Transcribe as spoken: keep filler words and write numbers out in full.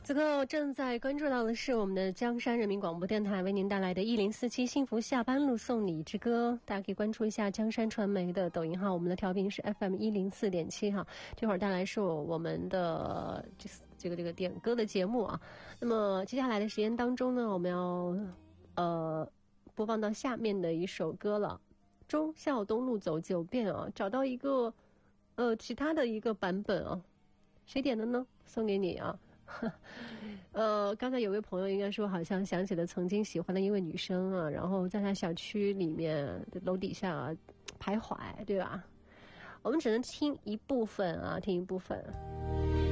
此刻正在关注到的是我们的江山人民广播电台为您带来的一零四七幸福下班路送你之歌，大家可以关注一下江山传媒的抖音号，我们的调频是 F M 一零四点七哈。这会儿带来是我们的这这个这个点歌的节目啊。那么接下来的时间当中呢，我们要呃播放到下面的一首歌了，忠孝东路走九遍啊，找到一个呃其他的一个版本啊，谁点的呢？送给你啊。呃，刚才有位朋友应该说好像想起了曾经喜欢的一位女生啊，然后在她小区里面的楼底下、啊、徘徊，对吧？我们只能听一部分啊，听一部分。